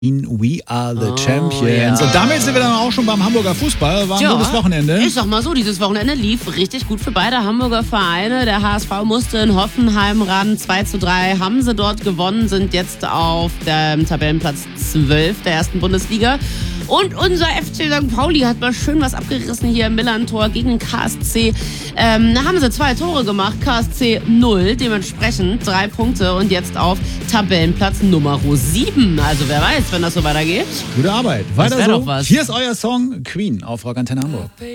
We are the Champions. Ja. Und damit sind wir dann auch schon beim Hamburger Fußball. War ein gutes Wochenende. Ich sag mal so, dieses Wochenende lief richtig gut für beide Hamburger Vereine. Der HSV musste in Hoffenheim ran. 2:3 haben sie dort gewonnen, sind jetzt auf dem Tabellenplatz 12 der ersten Bundesliga. Und unser FC St. Pauli hat mal schön was abgerissen hier im Millantor gegen KSC. Da haben sie 2 Tore gemacht, KSC 0, dementsprechend 3 Punkte und jetzt auf Tabellenplatz Nummer 7. Also wer weiß, wenn das so weitergeht. Gute Arbeit. Weiter wär so. doch was. Hier ist euer Song Queen auf Rock Antenne Hamburg.